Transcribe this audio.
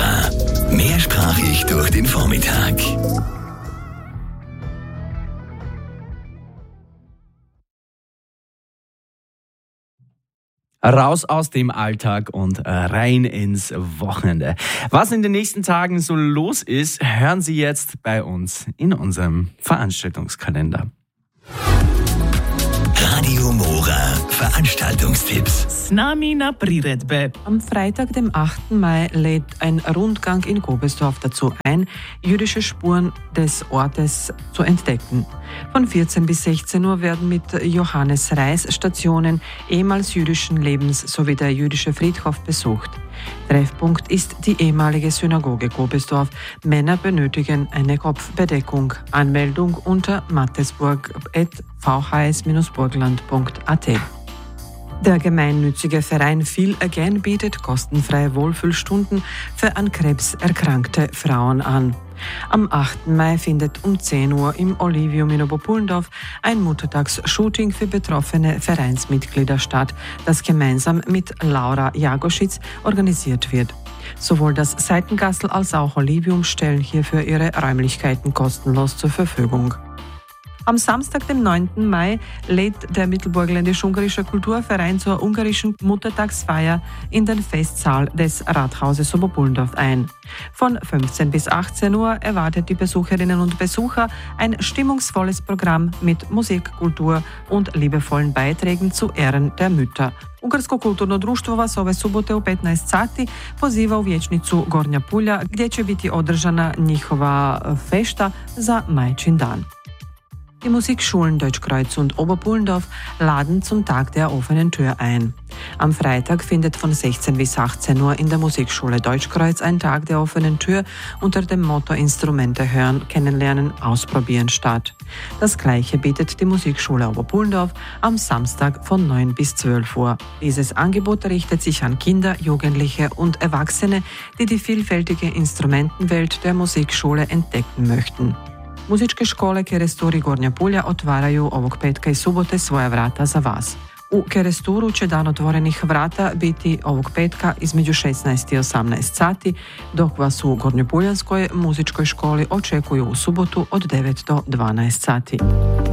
Mora. Mehrsprachig durch den Vormittag. Raus aus dem Alltag und rein ins Wochenende. Was in den nächsten Tagen so los ist, hören Sie jetzt bei uns in unserem Veranstaltungskalender. Radio Mora Veranstaltungstipps. S nami na priredbe. Am Freitag, dem 8. Mai, lädt ein Rundgang in Gobesdorf dazu ein, jüdische Spuren des Ortes zu entdecken. Von 14 bis 16 Uhr werden mit Johannes Reis Stationen ehemals jüdischen Lebens sowie der jüdische Friedhof besucht. Treffpunkt ist die ehemalige Synagoge Gobesdorf. Männer benötigen eine Kopfbedeckung. Anmeldung unter mattesburg@vhs-burgland.at. Der gemeinnützige Verein Feel Again bietet kostenfreie Wohlfühlstunden für an Krebs erkrankte Frauen an. Am 8. Mai findet um 10 Uhr im Olivium in Oberpullendorf ein Muttertags-Shooting für betroffene Vereinsmitglieder statt, das gemeinsam mit Laura Jagoschitz organisiert wird. Sowohl das Seitengassel als auch Olivium stellen hierfür ihre Räumlichkeiten kostenlos zur Verfügung. Am Samstag, dem 9. Mai, lädt der Mittelburgenländisch-Ungarische Kulturverein zur ungarischen Muttertagsfeier in den Festsaal des Rathauses Oberpullendorf ein. Von 15 bis 18 Uhr erwartet die Besucherinnen und Besucher ein stimmungsvolles Programm mit Musik, Kultur und liebevollen Beiträgen zu Ehren der Mütter. Ungarsko kulturno društvo vas ove subote u 15 sati poziva u vijećnicu Gornja Pulja, gdje će biti održana njihova fešta za Majčin dan. Die Musikschulen Deutschkreuz und Oberpullendorf laden zum Tag der offenen Tür ein. Am Freitag findet von 16 bis 18 Uhr in der Musikschule Deutschkreuz ein Tag der offenen Tür unter dem Motto Instrumente hören, kennenlernen, ausprobieren statt. Das Gleiche bietet die Musikschule Oberpullendorf am Samstag von 9 bis 12 Uhr. Dieses Angebot richtet sich an Kinder, Jugendliche und Erwachsene, die die vielfältige Instrumentenwelt der Musikschule entdecken möchten. Muzičke škole Keresturi Gornja Pulja otvaraju ovog petka i subote svoja vrata za vas. U Keresturu će dan otvorenih vrata biti ovog petka između 16 i 18 sati, dok vas u Gornjopuljanskoj muzičkoj školi očekuju u subotu od 9 do 12 sati.